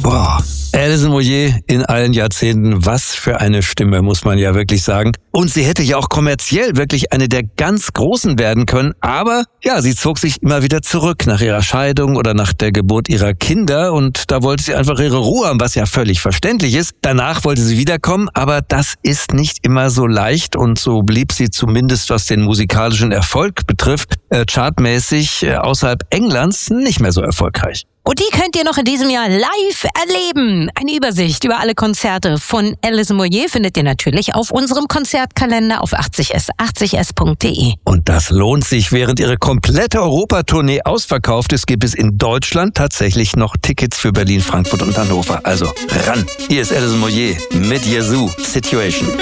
Boah. Alison Moyet in allen Jahrzehnten, was für eine Stimme, muss man ja wirklich sagen. Und sie hätte ja auch kommerziell wirklich eine der ganz Großen werden können, aber ja, sie zog sich immer wieder zurück nach ihrer Scheidung oder nach der Geburt ihrer Kinder und da wollte sie einfach ihre Ruhe haben, was ja völlig verständlich ist. Danach wollte sie wiederkommen, aber das ist nicht immer so leicht und so blieb sie zumindest, was den musikalischen Erfolg betrifft, chartmäßig außerhalb Englands nicht mehr so erfolgreich. Und die könnt ihr noch in diesem Jahr live erleben. Eine Übersicht über alle Konzerte von Alison Moyet findet ihr natürlich auf unserem Konzertkalender auf 80s80s.de. Und das lohnt sich. Während ihre komplette Europatournee ausverkauft ist, gibt es in Deutschland tatsächlich noch Tickets für Berlin, Frankfurt und Hannover. Also ran. Hier ist Alison Moyet mit Yazoo Situation.